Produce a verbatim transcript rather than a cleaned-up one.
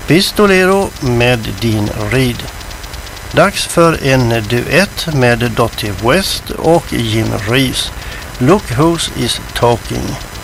Pistolero med Dean Reed. Dags för en duett med Dottie West och Jim Reeves. Look Who's Is Talking.